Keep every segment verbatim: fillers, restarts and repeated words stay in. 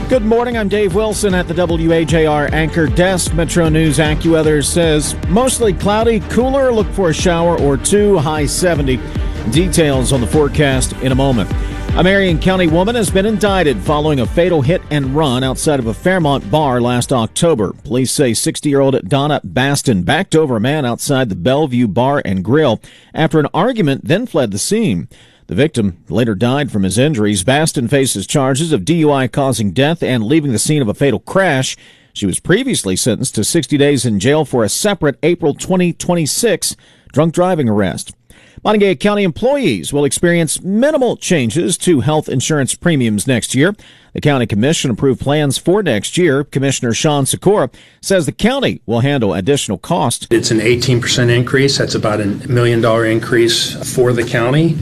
Good morning, I'm Dave Wilson at the W A J R Anchor Desk. Metro News AccuWeather says mostly cloudy, cooler, look for a shower or two, high seventy. Details on the forecast in a moment. A Marion County woman has been indicted following a fatal hit and run outside of a Fairmont bar last October. Police say sixty-year-old Donna Baston backed over a man outside the Bellevue Bar and Grill after an argument, then fled the scene. The victim later died from his injuries. Baston faces charges of D U I causing death and leaving the scene of a fatal crash. She was previously sentenced to sixty days in jail for a separate April twenty twenty-six drunk driving arrest. Montague County employees will experience minimal changes to health insurance premiums next year. The county commission approved plans for next year. Commissioner Sean Sikora says the county will handle additional costs. It's an eighteen percent increase. That's about a million dollar increase for the county.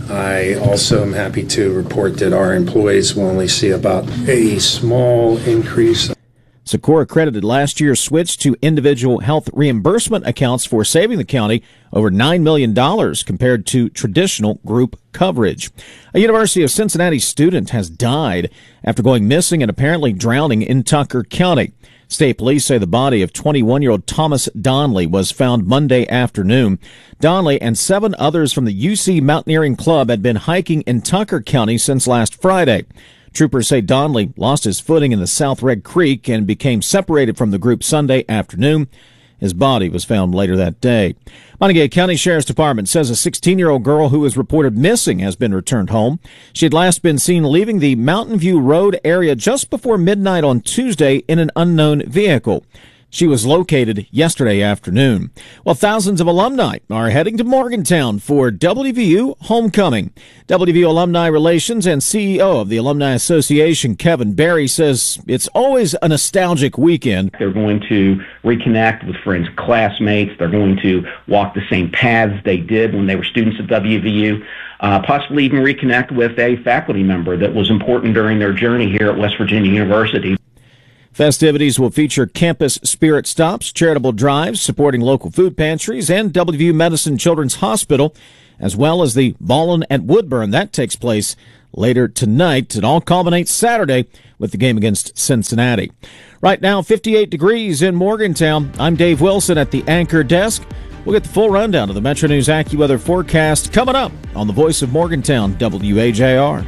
I also am happy to report that our employees will only see about a small increase. Sikora credited last year's switch to individual health reimbursement accounts for saving the county over nine million dollars compared to traditional group coverage. A University of Cincinnati student has died after going missing and apparently drowning in Tucker County. State police say the body of twenty-one-year-old Thomas Donley was found Monday afternoon. Donley and seven others from the U C Mountaineering Club had been hiking in Tucker County since last Friday. Troopers say Donley lost his footing in the South Red Creek and became separated from the group Sunday afternoon. His body was found later that day. Montague County Sheriff's Department says a sixteen-year-old girl who was reported missing has been returned home. She had last been seen leaving the Mountain View Road area just before midnight on Tuesday in an unknown vehicle. She was located yesterday afternoon. Well, thousands of alumni are heading to Morgantown for W V U Homecoming. W V U Alumni Relations and C E O of the Alumni Association, Kevin Berry, says it's always a nostalgic weekend. They're going to reconnect with friends, classmates. They're going to walk the same paths they did when they were students at W V U. Uh, possibly even reconnect with a faculty member that was important during their journey here at West Virginia University. Festivities will feature campus spirit stops, charitable drives supporting local food pantries, and W V U Medicine Children's Hospital, as well as the Ballin' at Woodburn. That takes place later tonight. It all culminates Saturday with the game against Cincinnati. Right now, fifty-eight degrees in Morgantown. I'm Dave Wilson at the Anchor Desk. We'll get the full rundown of the Metro News AccuWeather forecast coming up on the Voice of Morgantown, W A J R.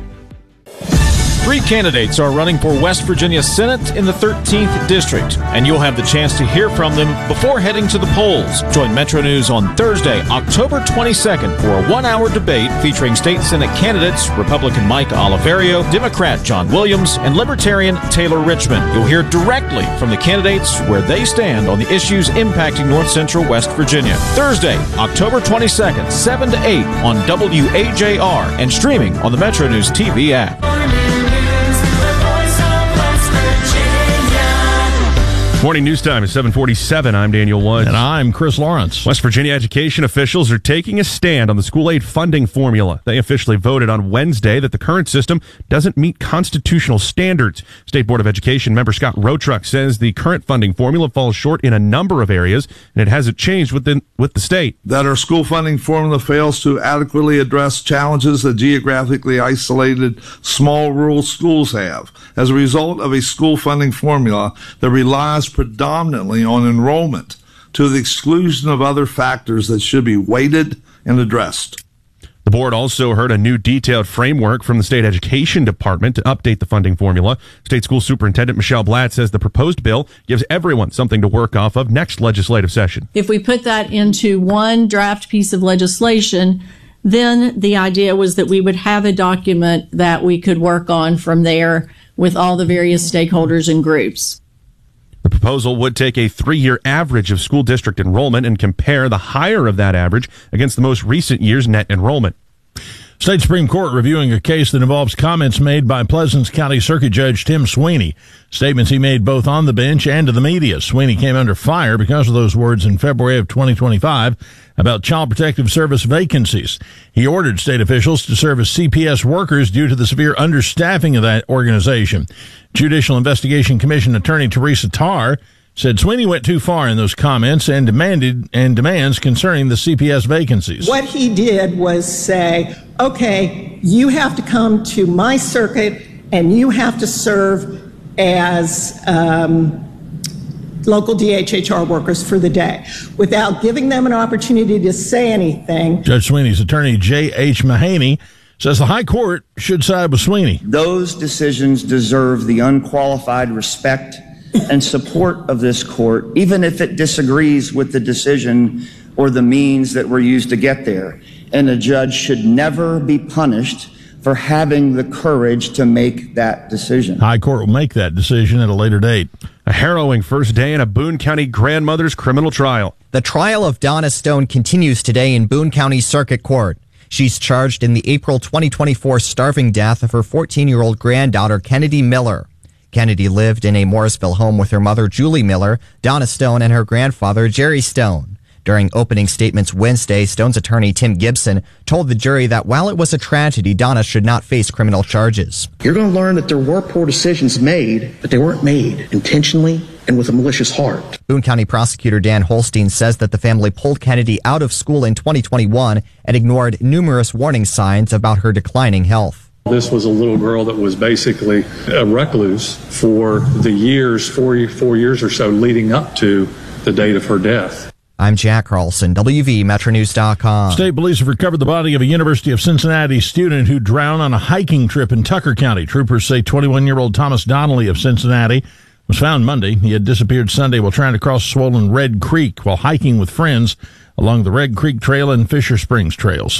Three candidates are running for West Virginia Senate in the thirteenth District, and you'll have the chance to hear from them before heading to the polls. Join Metro News on Thursday, October twenty-second, for a one-hour debate featuring state Senate candidates Republican Mike Oliverio, Democrat John Williams, and Libertarian Taylor Richmond. You'll hear directly from the candidates where they stand on the issues impacting North Central West Virginia. Thursday, October twenty-second, seven to eight on W A J R and streaming on the Metro News T V app. Morning news time is seven forty-seven. I'm Daniel Woods. And I'm Chris Lawrence. West Virginia education officials are taking a stand on the school aid funding formula. They officially voted on Wednesday that the current system doesn't meet constitutional standards. State Board of Education member Scott Rotruck says the current funding formula falls short in a number of areas, and it hasn't changed within, with the state. That our school funding formula fails to adequately address challenges that geographically isolated small rural schools have. As a result of a school funding formula that relies predominantly on enrollment to the exclusion of other factors that should be weighted and addressed. The board also heard a new detailed framework from the state education department to update the funding formula. State School Superintendent Michelle Blatt says the proposed bill gives everyone something to work off of next legislative session. If we put that into one draft piece of legislation, then the idea was that we would have a document that we could work on from there with all the various stakeholders and groups. The proposal would take a three-year average of school district enrollment and compare the higher of that average against the most recent year's net enrollment. State Supreme Court reviewing a case that involves comments made by Pleasants County Circuit Judge Tim Sweeney. Statements he made both on the bench and to the media. Sweeney came under fire because of those words in February of twenty twenty-five about Child Protective Service vacancies. He ordered state officials to serve as C P S workers due to the severe understaffing of that organization. Judicial Investigation Commission Attorney Teresa Tarr said Sweeney went too far in those comments and demanded and demands concerning the C P S vacancies. What he did was say, okay, you have to come to my circuit and you have to serve as um, local D H H R workers for the day without giving them an opportunity to say anything. Judge Sweeney's attorney, J H. Mahaney, says the High Court should side with Sweeney. Those decisions deserve the unqualified respect and support of this court, even if it disagrees with the decision or the means that were used to get there. And a judge should never be punished for having the courage to make that decision. High Court will make that decision at a later date. A harrowing first day in a Boone County grandmother's criminal trial. The trial of Donna Stone continues today in Boone County Circuit Court. She's charged in the April twenty twenty-four starving death of her fourteen-year-old granddaughter, Kennedy Miller. Kennedy lived in a Morrisville home with her mother, Julie Miller, Donna Stone, and her grandfather, Jerry Stone. During opening statements Wednesday, Stone's attorney, Tim Gibson, told the jury that while it was a tragedy, Donna should not face criminal charges. You're going to learn that there were poor decisions made, but they weren't made intentionally and with a malicious heart. Boone County prosecutor Dan Holstein says that the family pulled Kennedy out of school in twenty twenty-one and ignored numerous warning signs about her declining health. This was a little girl that was basically a recluse for the years, four, four years or so leading up to the date of her death. I'm Jack Carlson, W V Metro News dot com. State police have recovered the body of a University of Cincinnati student who drowned on a hiking trip in Tucker County. Troopers say twenty-one-year-old Thomas Donnelly of Cincinnati was found Monday. He had disappeared Sunday while trying to cross swollen Red Creek while hiking with friends along the Red Creek Trail and Fisher Springs trails.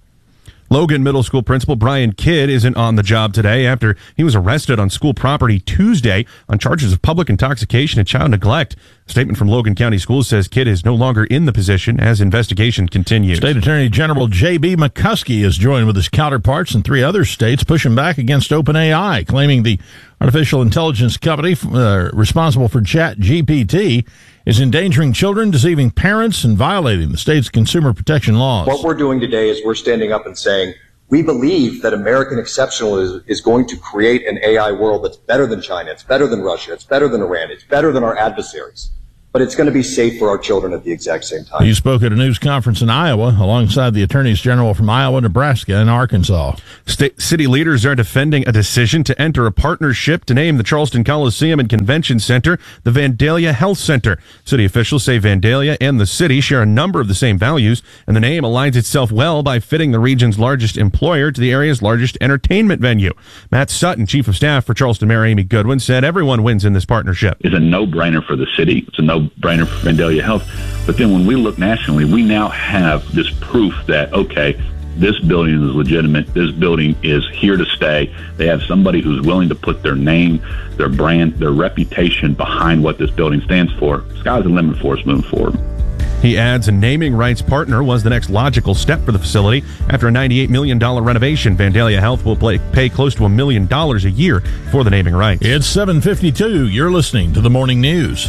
Logan Middle School Principal Brian Kidd isn't on the job today after he was arrested on school property Tuesday on charges of public intoxication and child neglect. A statement from Logan County Schools says Kidd is no longer in the position as investigation continues. State Attorney General J B. McCuskey has joined with his counterparts in three other states pushing back against OpenAI, claiming the artificial intelligence company uh, responsible for Chat G P T is endangering children, deceiving parents, and violating the state's consumer protection laws. What we're doing today is we're standing up and saying, we believe that American exceptionalism is going to create an A I world that's better than China, it's better than Russia, it's better than Iran, it's better than our adversaries. But it's going to be safe for our children at the exact same time. He spoke at a news conference in Iowa alongside the attorneys general from Iowa, Nebraska, and Arkansas. State, city leaders are defending a decision to enter a partnership to name the Charleston Coliseum and Convention Center the Vandalia Health Center. City officials say Vandalia and the city share a number of the same values, and the name aligns itself well by fitting the region's largest employer to the area's largest entertainment venue. Matt Sutton, chief of staff for Charleston Mayor Amy Goodwin, said everyone wins in this partnership. It's a no-brainer for the city. It's a no brainer for Vandalia Health. But then when we look nationally, we now have this proof that, okay, this building is legitimate. This building is here to stay. They have somebody who's willing to put their name, their brand, their reputation behind what this building stands for. Sky's the limit for us moving forward. He adds a naming rights partner was the next logical step for the facility. After a ninety-eight million dollars renovation, Vandalia Health will play, pay close to a million dollars a year for the naming rights. It's seven fifty-two. You're listening to the Morning News.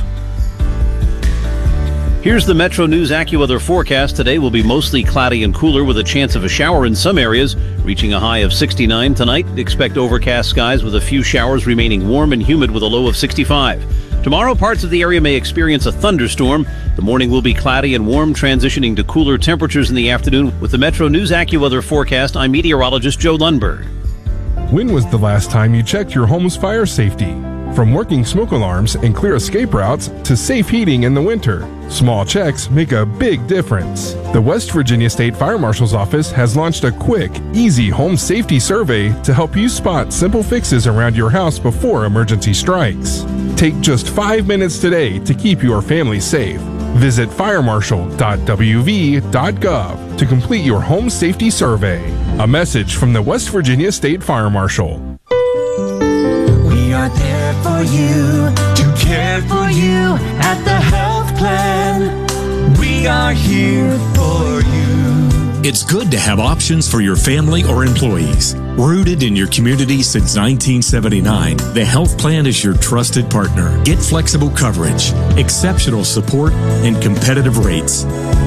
Here's the Metro News AccuWeather forecast. Today will be mostly cloudy and cooler with a chance of a shower in some areas, reaching a high of sixty-nine tonight. Expect overcast skies with a few showers remaining warm and humid with a low of sixty-five. Tomorrow, parts of the area may experience a thunderstorm. The morning will be cloudy and warm, transitioning to cooler temperatures in the afternoon. With the Metro News AccuWeather forecast, I'm meteorologist Joe Lundberg. When was the last time you checked your home's fire safety? From working smoke alarms and clear escape routes to safe heating in the winter, small checks make a big difference. The West Virginia State Fire Marshal's Office has launched a quick, easy home safety survey to help you spot simple fixes around your house before emergency strikes. Take just five minutes today to keep your family safe. Visit fire marshal dot w v dot gov to complete your home safety survey. A message from the West Virginia State Fire Marshal. We are there for you, to care for you at the health plan. We are here for you. It's good to have options for your family or employees. Rooted in your community since nineteen seventy-nine, the health plan is your trusted partner. Get flexible coverage, exceptional support, and competitive rates.